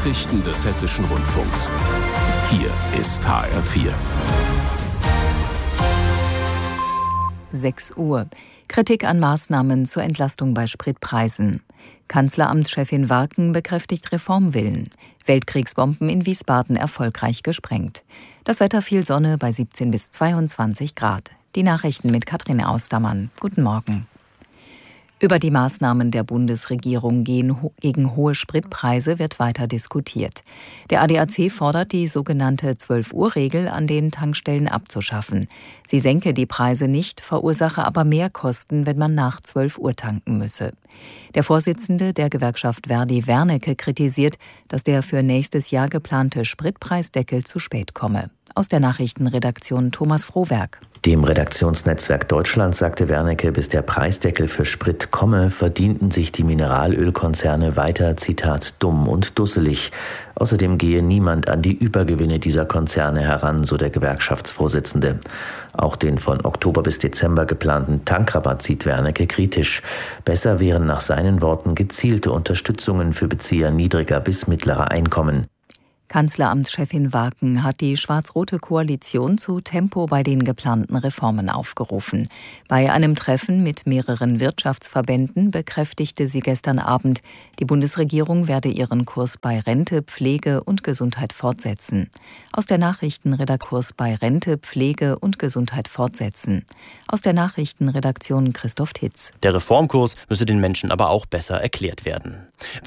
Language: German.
Nachrichten des Hessischen Rundfunks. Hier ist HR4. 6 Uhr. Kritik an Maßnahmen zur Entlastung bei Spritpreisen. Kanzleramtschefin Warken bekräftigt Reformwillen. Weltkriegsbomben in Wiesbaden erfolgreich gesprengt. Das Wetter viel Sonne bei 17 bis 22 Grad. Die Nachrichten mit Katrin Austermann. Guten Morgen. Über die Maßnahmen der Bundesregierung gegen hohe Spritpreise wird weiter diskutiert. Der ADAC fordert, die sogenannte 12-Uhr-Regel an den Tankstellen abzuschaffen. Sie senke die Preise nicht, verursache aber mehr Kosten, wenn man nach 12 Uhr tanken müsse. Der Vorsitzende der Gewerkschaft Verdi Wernicke kritisiert, dass der für nächstes Jahr geplante Spritpreisdeckel zu spät komme. Aus der Nachrichtenredaktion Thomas Frohwerk. Dem Redaktionsnetzwerk Deutschland sagte Wernicke, bis der Preisdeckel für Sprit komme, verdienten sich die Mineralölkonzerne weiter, Zitat, dumm und dusselig. Außerdem gehe niemand an die Übergewinne dieser Konzerne heran, so der Gewerkschaftsvorsitzende. Auch den von Oktober bis Dezember geplanten Tankrabatt sieht Wernicke kritisch. Besser wären nach seinen Worten gezielte Unterstützungen für Bezieher niedriger bis mittlerer Einkommen. Kanzleramtschefin Warken hat die schwarz-rote Koalition zu Tempo bei den geplanten Reformen aufgerufen. Bei einem Treffen mit mehreren Wirtschaftsverbänden bekräftigte sie gestern Abend, die Bundesregierung werde ihren Kurs bei Rente, Pflege und Gesundheit fortsetzen. Aus der Nachrichtenredaktion bei Rente, Pflege und Gesundheit fortsetzen. Aus der Nachrichtenredaktion Christoph Titz. Der Reformkurs müsse den Menschen aber auch besser erklärt werden.